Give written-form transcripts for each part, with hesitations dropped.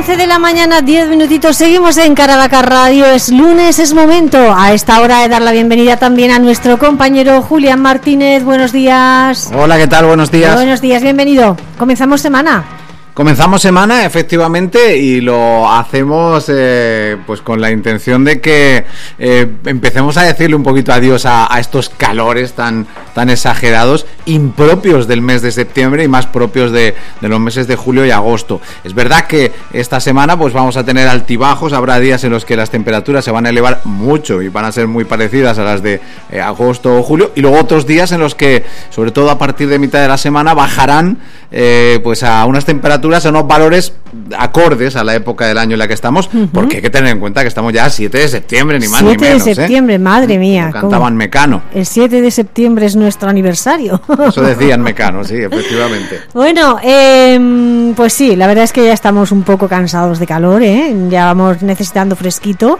11 de la mañana, 10 minutitos, seguimos en Caravaca Radio, es lunes, es momento a esta hora de dar la bienvenida también a nuestro compañero Julián Martínez. Buenos días. Hola, ¿qué tal? Buenos días. Buenos días, bienvenido. Comenzamos semana. Comenzamos semana, efectivamente, y lo hacemos pues con la intención de que empecemos a decirle un poquito adiós a estos calores tan exagerados, impropios del mes de septiembre y más propios de los meses de julio y agosto. Es verdad que esta semana pues vamos a tener altibajos, habrá días en los que las temperaturas se van a elevar mucho y van a ser muy parecidas a las de agosto o julio, y luego otros días en los que, sobre todo a partir de mitad de la semana, bajarán pues a unas temperaturas, a unos valores acordes a la época del año en la que estamos, porque hay que tener en cuenta que estamos ya a 7 de septiembre, ni más ni menos. 7 de septiembre, madre mía. Como cantaban Mecano. El 7 de septiembre es nuestro aniversario. Eso decían Mecano, sí, efectivamente. Bueno, pues sí, la verdad es que ya estamos un poco cansados de calor, ya vamos necesitando fresquito.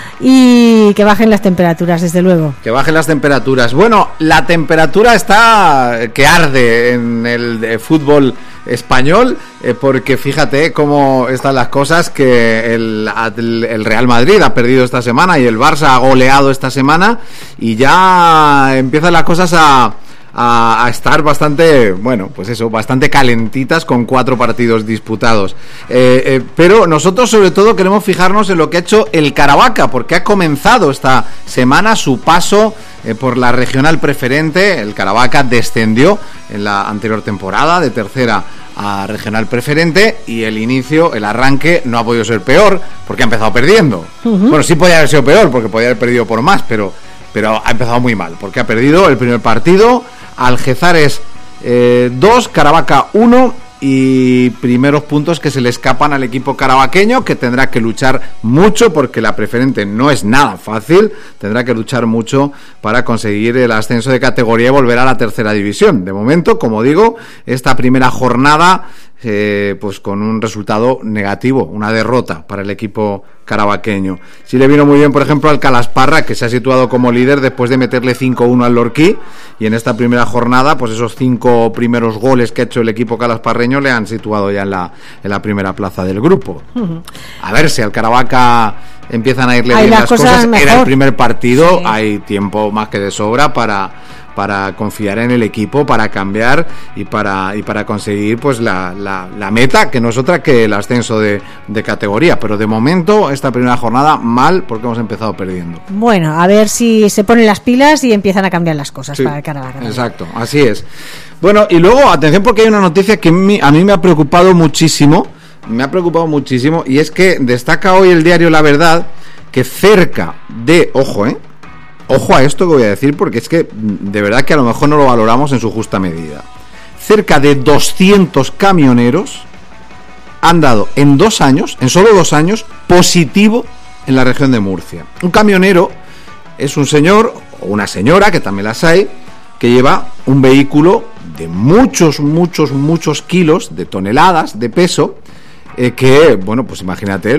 Y que bajen las temperaturas, desde luego. Que bajen las temperaturas. Bueno, la temperatura está que arde en el fútbol español, porque fíjate cómo están las cosas, que el Real Madrid ha perdido esta semana y el Barça ha goleado esta semana, y ya empiezan las cosas a estar bastante, bueno, pues eso, bastante calentitas, con 4 partidos disputados. Pero nosotros sobre todo queremos fijarnos en lo que ha hecho el Caravaca, porque ha comenzado esta semana su paso por la regional preferente. El Caravaca descendió en la anterior temporada de tercera a regional preferente, y el arranque no ha podido ser peor, porque ha empezado perdiendo. Bueno, sí podía haber sido peor, porque podía haber perdido por más, pero ha empezado muy mal, porque ha perdido el primer partido. Algézares 2, Caravaca 1, y primeros puntos que se le escapan al equipo caravaqueño, que tendrá que luchar mucho, porque la preferente no es nada fácil. Tendrá que luchar mucho para conseguir el ascenso de categoría y volver a la tercera división. De momento, como digo, esta primera jornada pues con un resultado negativo, una derrota para el equipo caravaqueño. Sí le vino muy bien, por ejemplo, al Calasparra, que se ha situado como líder después de meterle 5-1 al Lorquí, y en esta primera jornada pues esos 5 primeros goles que ha hecho el equipo calasparreño le han situado ya en la primera plaza del grupo. A ver si al Caravaca empiezan a irle bien las cosas. Era el primer partido, sí. Hay tiempo más que de sobra para confiar en el equipo, para cambiar y para conseguir pues la meta, que no es otra que el ascenso de categoría. Pero de momento esta primera jornada mal, porque hemos empezado perdiendo. Bueno, a ver si se ponen las pilas y empiezan a cambiar las cosas, sí, para el Caravaca. Exacto, así es. Bueno, y luego atención, porque hay una noticia que a mí me ha preocupado muchísimo, y es que destaca hoy el diario La Verdad que cerca de, ojo a esto que voy a decir, porque es que de verdad que a lo mejor no lo valoramos en su justa medida. Cerca de 200 camioneros han dado en solo 2 años, positivo en la región de Murcia. Un camionero es un señor o una señora, que también las hay, que lleva un vehículo de muchos kilos, de toneladas de peso, que, bueno, pues imagínate